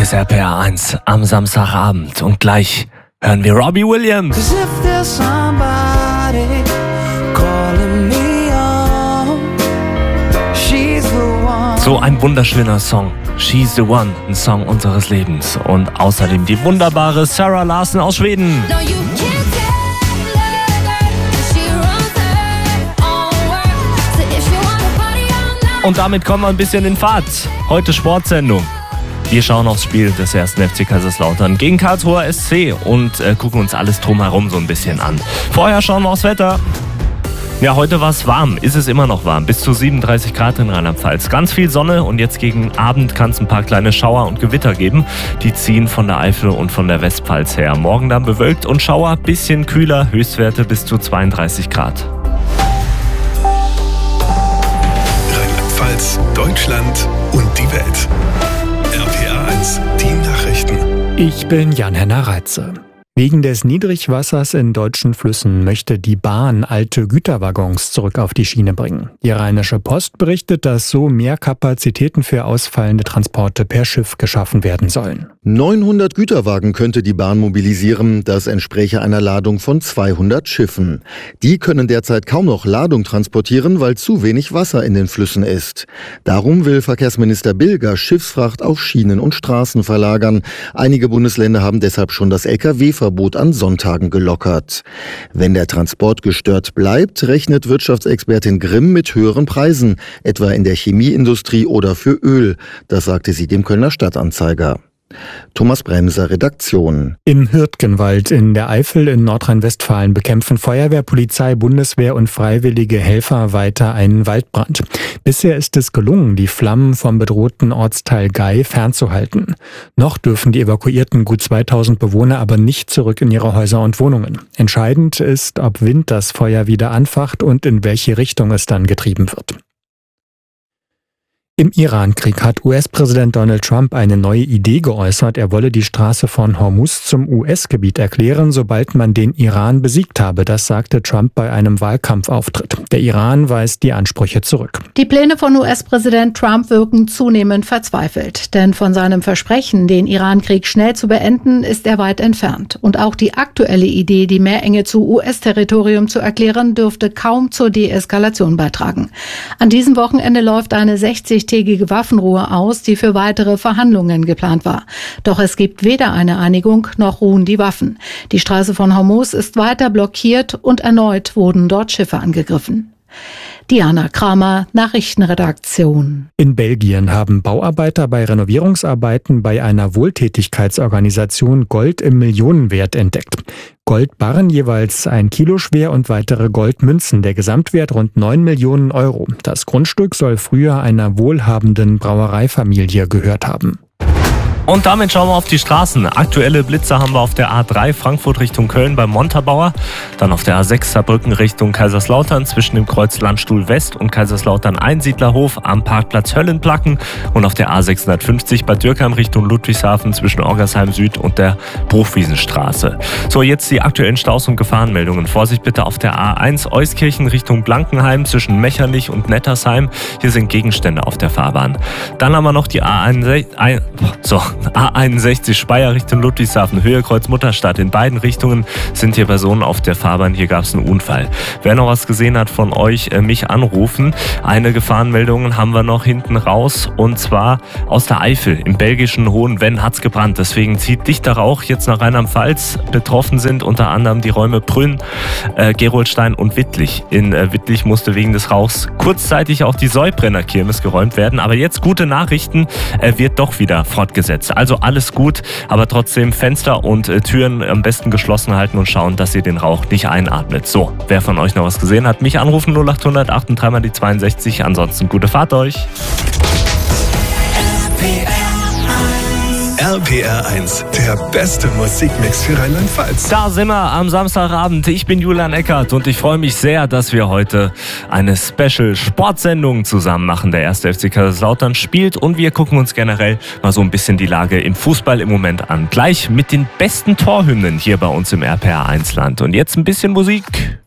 ist RPR 1 am Samstagabend und gleich hören wir Robbie Williams. So ein wunderschöner Song. She's the One, ein Song unseres Lebens. Und außerdem die wunderbare Sarah Larsson aus Schweden. Und damit kommen wir ein bisschen in Fahrt. Heute Sportsendung. Wir schauen aufs Spiel des 1. FC Kaiserslautern gegen Karlsruher SC und gucken uns alles drumherum so ein bisschen an. Vorher schauen wir aufs Wetter. Ja, heute war es warm, ist es immer noch warm, bis zu 37 Grad in Rheinland-Pfalz. Ganz viel Sonne und jetzt gegen Abend kann es ein paar kleine Schauer und Gewitter geben. Die ziehen von der Eifel und von der Westpfalz her. Morgen dann bewölkt und Schauer, bisschen kühler, Höchstwerte bis zu 32 Grad. Rheinland-Pfalz, Deutschland und die Welt. RPR 1, die Nachrichten. Ich bin Jan-Henner Reitze. Wegen des Niedrigwassers in deutschen Flüssen möchte die Bahn alte Güterwaggons zurück auf die Schiene bringen. Die Rheinische Post berichtet, dass so mehr Kapazitäten für ausfallende Transporte per Schiff geschaffen werden sollen. 900 Güterwagen könnte die Bahn mobilisieren. Das entspräche einer Ladung von 200 Schiffen. Die können derzeit kaum noch Ladung transportieren, weil zu wenig Wasser in den Flüssen ist. Darum will Verkehrsminister Bilger Schiffsfracht auf Schienen und Straßen verlagern. Einige Bundesländer haben deshalb schon das Lkw-Verbot an Sonntagen gelockert. Wenn der Transport gestört bleibt, rechnet Wirtschaftsexpertin Grimm mit höheren Preisen, etwa in der Chemieindustrie oder für Öl. Das sagte sie dem Kölner Stadtanzeiger. Thomas Bremser, Redaktion. Im Hürtgenwald in der Eifel in Nordrhein-Westfalen bekämpfen Feuerwehr, Polizei, Bundeswehr und freiwillige Helfer weiter einen Waldbrand. Bisher ist es gelungen, die Flammen vom bedrohten Ortsteil Gei fernzuhalten. Noch dürfen die evakuierten gut 2000 Bewohner aber nicht zurück in ihre Häuser und Wohnungen. Entscheidend ist, ob Wind das Feuer wieder anfacht und in welche Richtung es dann getrieben wird. Im Iran-Krieg hat US-Präsident Donald Trump eine neue Idee geäußert. Er wolle die Straße von Hormuz zum US-Gebiet erklären, sobald man den Iran besiegt habe. Das sagte Trump bei einem Wahlkampfauftritt. Der Iran weist die Ansprüche zurück. Die Pläne von US-Präsident Trump wirken zunehmend verzweifelt. Denn von seinem Versprechen, den Iran-Krieg schnell zu beenden, ist er weit entfernt. Und auch die aktuelle Idee, die Meerenge zu US-Territorium zu erklären, dürfte kaum zur Deeskalation beitragen. An diesem Wochenende läuft eine 60-tägige Waffenruhe aus, die für weitere Verhandlungen geplant war. Doch es gibt weder eine Einigung noch ruhen die Waffen. Die Straße von Hormuz ist weiter blockiert und erneut wurden dort Schiffe angegriffen. Diana Kramer, Nachrichtenredaktion. In Belgien haben Bauarbeiter bei Renovierungsarbeiten bei einer Wohltätigkeitsorganisation Gold im Millionenwert entdeckt. Goldbarren jeweils 1 Kilo schwer und weitere Goldmünzen. Der Gesamtwert rund 9 Millionen Euro. Das Grundstück soll früher einer wohlhabenden Brauereifamilie gehört haben. Und damit schauen wir auf die Straßen. Aktuelle Blitzer haben wir auf der A3 Frankfurt Richtung Köln beim Montabaur. Dann auf der A6 Saarbrücken Richtung Kaiserslautern zwischen dem Kreuz Landstuhl West und Kaiserslautern Einsiedlerhof am Parkplatz Höllenplacken. Und auf der A650 Bad Dürkheim Richtung Ludwigshafen zwischen Orgersheim Süd und der Bruchwiesenstraße. So, jetzt die aktuellen Staus- und Gefahrenmeldungen. Vorsicht bitte auf der A1 Euskirchen Richtung Blankenheim zwischen Mechernich und Nettersheim. Hier sind Gegenstände auf der Fahrbahn. Dann haben wir noch die A61 Speyer Richtung Ludwigshafen, Höhe Kreuz Mutterstadt. In beiden Richtungen sind hier Personen auf der Fahrbahn. Hier gab es einen Unfall. Wer noch was gesehen hat von euch, mich anrufen. Eine Gefahrenmeldung haben wir noch hinten raus und zwar aus der Eifel. Im belgischen Hohenvenn hat es gebrannt. Deswegen zieht dichter Rauch jetzt nach Rheinland-Pfalz. Betroffen sind unter anderem die Räume Prünn, Geroldstein und Wittlich. In Wittlich musste wegen des Rauchs kurzzeitig auch die Säubrenner Kirmes geräumt werden. Aber jetzt gute Nachrichten, wird doch wieder fortgesetzt. Also alles gut, aber trotzdem Fenster und Türen am besten geschlossen halten und schauen, dass ihr den Rauch nicht einatmet. So, wer von euch noch was gesehen hat, mich anrufen 0800 38 die 62. Ansonsten gute Fahrt euch. RPR 1, der beste Musikmix für Rheinland-Pfalz. Da sind wir am Samstagabend. Ich bin Julian Eckert und ich freue mich sehr, dass wir heute eine Special-Sportsendung zusammen machen. Der 1. FC Kaiserslautern spielt und wir gucken uns generell mal so ein bisschen die Lage im Fußball im Moment an. Gleich mit den besten Torhymnen hier bei uns im RPR 1 Land. Und jetzt ein bisschen Musik.